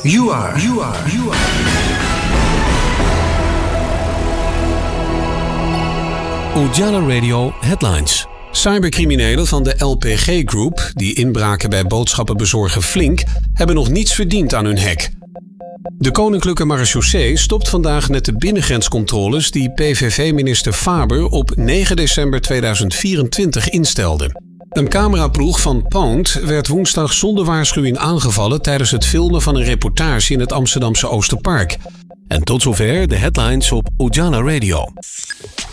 You are. Ujala Radio Headlines. Cybercriminelen van de LPG Group, die inbraken bij boodschappenbezorger Flink, hebben nog niets verdiend aan hun hack. De Koninklijke Marechaussee stopt vandaag met de binnengrenscontroles die PVV-minister Faber op 9 december 2024 instelde. Een cameraploeg van Pound werd woensdag zonder waarschuwing aangevallen tijdens het filmen van een reportage in het Amsterdamse Oosterpark. En tot zover de headlines op Ujala Radio.